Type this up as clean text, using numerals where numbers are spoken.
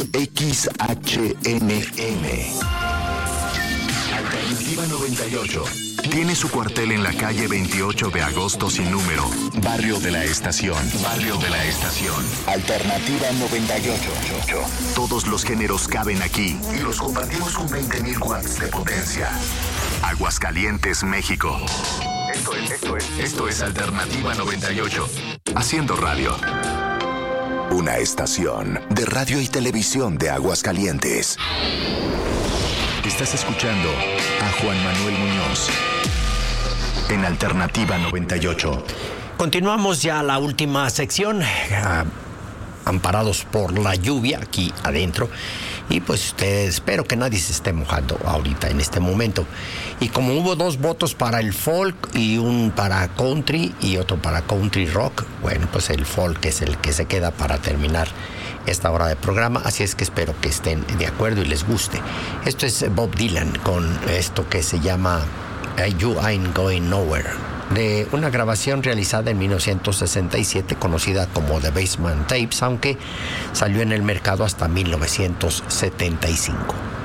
XHNM. Alternativa 98. Tiene su cuartel en la calle 28 de agosto sin número. Barrio de la Estación. Barrio de la Estación. Alternativa 98. Todos los géneros caben aquí y los compartimos con 20.000 watts de potencia. Aguascalientes, México. Esto es Alternativa 98. Haciendo radio. Una estación de radio y televisión de Aguascalientes. Estás escuchando a Juan Manuel Muñoz en Alternativa 98. Continuamos ya la última sección, amparados por la lluvia aquí adentro. Y pues espero que nadie se esté mojando ahorita en este momento. Y como hubo 2 votos para el folk y un para country y otro para country rock, bueno, pues el folk es el que se queda para terminar esta hora de programa, así es que espero que estén de acuerdo y les guste. Esto es Bob Dylan con esto que se llama You Ain't Going Nowhere, de una grabación realizada en 1967 conocida como The Basement Tapes, aunque salió en el mercado hasta 1975.